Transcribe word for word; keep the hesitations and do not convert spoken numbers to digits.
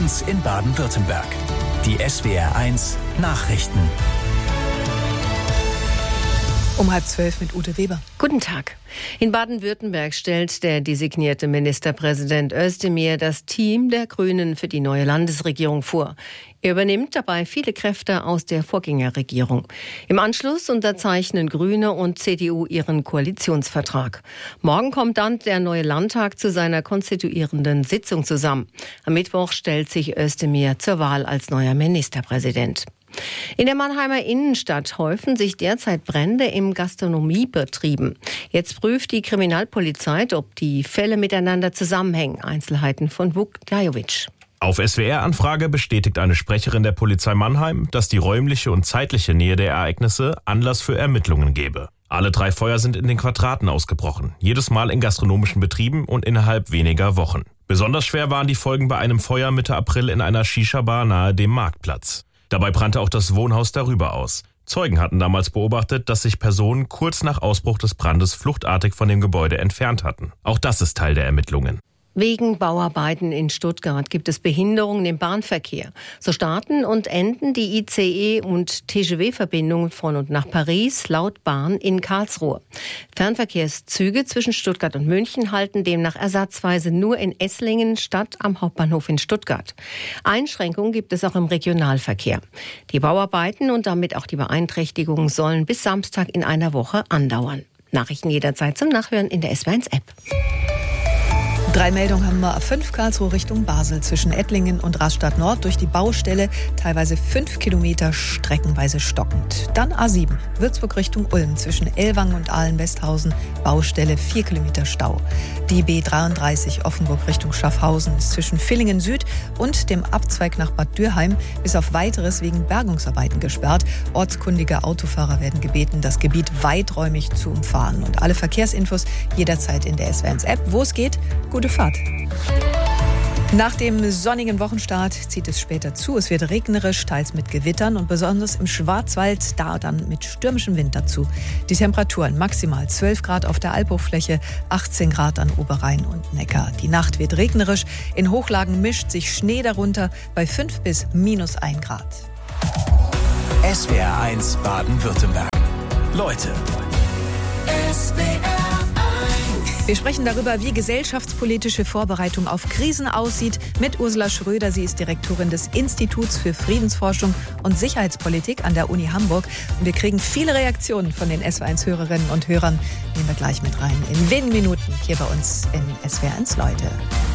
uns in Baden-Württemberg. Die S W R eins Nachrichten. Um halb zwölf mit Ute Weber. Guten Tag. In Baden-Württemberg stellt der designierte Ministerpräsident Özdemir das Team der Grünen für die neue Landesregierung vor. Er übernimmt dabei viele Kräfte aus der Vorgängerregierung. Im Anschluss unterzeichnen Grüne und C D U ihren Koalitionsvertrag. Morgen kommt dann der neue Landtag zu seiner konstituierenden Sitzung zusammen. Am Mittwoch stellt sich Özdemir zur Wahl als neuer Ministerpräsident. In der Mannheimer Innenstadt häufen sich derzeit Brände im Gastronomiebetrieben. Jetzt prüft die Kriminalpolizei, ob die Fälle miteinander zusammenhängen. Einzelheiten von Vuk Dajovic. Auf S W R-Anfrage bestätigt eine Sprecherin der Polizei Mannheim, dass die räumliche und zeitliche Nähe der Ereignisse Anlass für Ermittlungen gebe. Alle drei Feuer sind in den Quadraten ausgebrochen, jedes Mal in gastronomischen Betrieben und innerhalb weniger Wochen. Besonders schwer waren die Folgen bei einem Feuer Mitte April in einer Shisha-Bar nahe dem Marktplatz. Dabei brannte auch das Wohnhaus darüber aus. Zeugen hatten damals beobachtet, dass sich Personen kurz nach Ausbruch des Brandes fluchtartig von dem Gebäude entfernt hatten. Auch das ist Teil der Ermittlungen. Wegen Bauarbeiten in Stuttgart gibt es Behinderungen im Bahnverkehr. So starten und enden die I C E- und T G V-Verbindungen von und nach Paris laut Bahn in Karlsruhe. Fernverkehrszüge zwischen Stuttgart und München halten demnach ersatzweise nur in Esslingen statt am Hauptbahnhof in Stuttgart. Einschränkungen gibt es auch im Regionalverkehr. Die Bauarbeiten und damit auch die Beeinträchtigungen sollen bis Samstag in einer Woche andauern. Nachrichten jederzeit zum Nachhören in der S W R eins App. Drei Meldungen haben wir. A fünf Karlsruhe Richtung Basel zwischen Ettlingen und Rastatt Nord durch die Baustelle, teilweise fünf Kilometer streckenweise stockend. Dann A sieben Würzburg Richtung Ulm zwischen Ellwangen und Ahlen-Westhausen, Baustelle vier Kilometer Stau. Die B dreiunddreißig Offenburg Richtung Schaffhausen ist zwischen Villingen Süd und dem Abzweig nach Bad Dürheim bis auf Weiteres wegen Bergungsarbeiten gesperrt. Ortskundige Autofahrer werden gebeten, das Gebiet weiträumig zu umfahren. Und alle Verkehrsinfos jederzeit in der S W R eins App. Wo es geht, gute Fahrt. Nach dem sonnigen Wochenstart zieht es später zu. Es wird regnerisch, teils mit Gewittern und besonders im Schwarzwald da dann mit stürmischem Wind dazu. Die Temperaturen maximal zwölf Grad auf der Albhochfläche, achtzehn Grad an Oberrhein und Neckar. Die Nacht wird regnerisch, in Hochlagen mischt sich Schnee darunter bei fünf bis minus ein Grad. S W R eins Baden-Württemberg. Leute. S W R eins. Wir sprechen darüber, wie gesellschaftspolitische Vorbereitung auf Krisen aussieht, mit Ursula Schröder. Sie ist Direktorin des Instituts für Friedensforschung und Sicherheitspolitik an der Uni Hamburg. Und wir kriegen viele Reaktionen von den S W R eins Hörerinnen und Hörern. Nehmen wir gleich mit rein in wenigen Minuten hier bei uns in S W R eins Leute.